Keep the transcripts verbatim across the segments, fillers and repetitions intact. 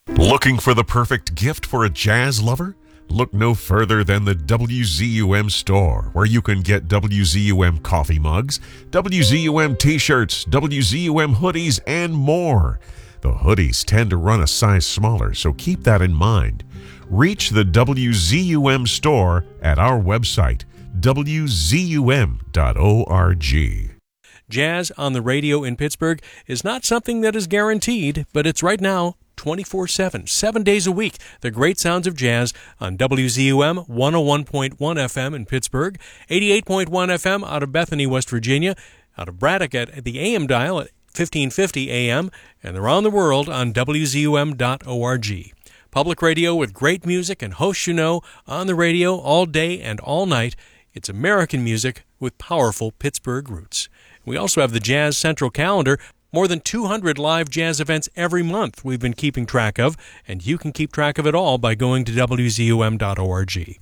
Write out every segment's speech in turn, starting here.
Looking for the perfect gift for a jazz lover? Look no further than the W Z U M store, where you can get W Z U M coffee mugs, W Z U M t-shirts, W Z U M hoodies, and more. The hoodies tend to run a size smaller, so keep that in mind. Reach the W Z U M store at our website, W Z U M dot org. Jazz on the radio in Pittsburgh is not something that is guaranteed, but it's right now twenty-four seven, seven days a week. The great sounds of jazz on W Z U M one oh one point one F M in Pittsburgh, eighty-eight point one F M out of Bethany, West Virginia, out of Braddock at the A M dial at fifteen fifty A M, and around the world on W Z U M dot org. Public radio with great music and hosts you know on the radio all day and all night. It's American music with powerful Pittsburgh roots. We also have the Jazz Central calendar, more than two hundred live jazz events every month we've been keeping track of, and you can keep track of it all by going to W Z U M dot org.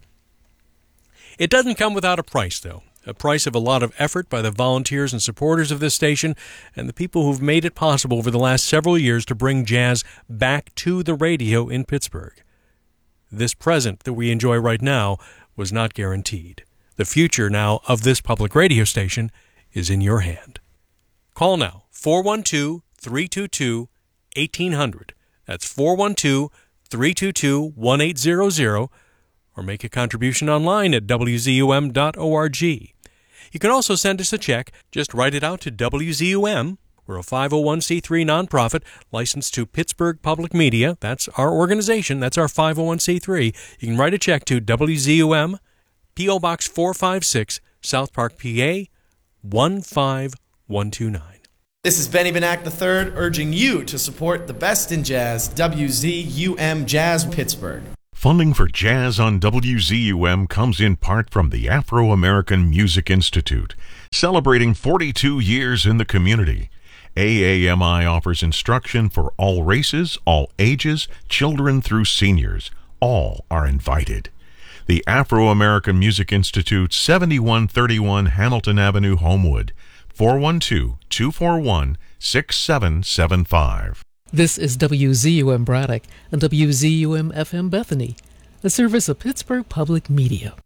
It doesn't come without a price, though, a price of a lot of effort by the volunteers and supporters of this station and the people who've made it possible over the last several years to bring jazz back to the radio in Pittsburgh. This present that we enjoy right now was not guaranteed. The future now of this public radio station is in your hand. Call now, four one two, three two two, one eight hundred. That's four one two, three two two, one eight zero zero, or make a contribution online at W Z U M dot org. You can also send us a check. Just write it out to W Z U M. We're a five oh one c three nonprofit licensed to Pittsburgh Public Media. That's our organization. That's our five oh one c three. You can write a check to W Z U M, P O Box four five six, South Park, P A, one five one two nine. This is Benny Benack the third urging you to support the best in jazz, W Z U M Jazz Pittsburgh. Funding for Jazz on W Z U M comes in part from the Afro-American Music Institute, celebrating forty-two years in the community. A A M I offers instruction for all races, all ages, children through seniors. All are invited. The Afro-American Music Institute, seventy-one thirty-one Hamilton Avenue, Homewood, four one two, two four one, six seven seven five. This is W Z U M Braddock and W Z U M F M Bethany, a service of Pittsburgh Public Media.